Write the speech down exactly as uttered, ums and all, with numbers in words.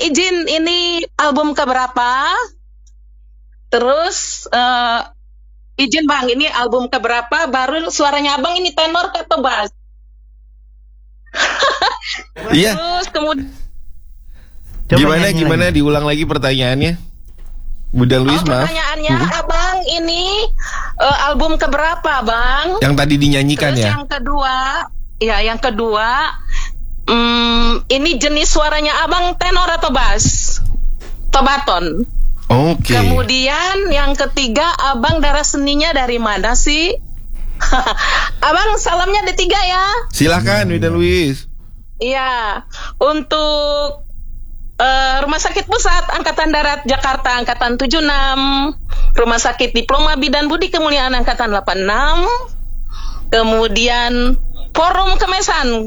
izin, ini album keberapa? Terus uh, izin Bang, ini album keberapa? Baru suaranya Abang ini tenor atau bass? Iya. Terus kemudian Gimana gimana lagi. Diulang lagi pertanyaannya? Bunda Louis, oh, maaf. Pertanyaannya, Hmm. Abang ini uh, album keberapa, Bang? Yang tadi dinyanyikan. Terus ya. Yang kedua, ya yang kedua, um, ini jenis suaranya Abang tenor atau bass? Atau baton? Oke. Okay. Kemudian yang ketiga, Abang darah seninya dari mana sih? Abang salamnya ada tiga ya. Silakan, Bunda Louis. Iya, untuk uh, Rumah Sakit Pusat Angkatan Darat Jakarta Angkatan tujuh puluh enam, Rumah Sakit Diploma Bidan Budi Kemuliaan Angkatan delapan puluh enam, kemudian Forum Kemesan